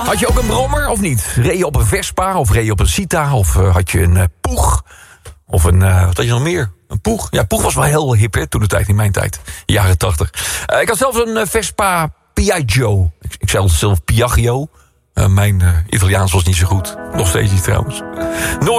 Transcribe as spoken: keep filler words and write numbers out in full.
Had je ook een brommer of niet? Reed je op een Vespa of reed je op een Cita? Of uh, had je een uh, Poeg? Of een, uh, wat had je nog meer? Een Poeg? Ja, Poeg was wel heel hip, hè, toen de tijd, in mijn tijd. Jaren tachtig. Uh, ik had zelfs een uh, Vespa Piaggio. Ik, ik zei zelf Piaggio. Uh, mijn uh, Italiaans was niet zo goed. Nog steeds niet trouwens.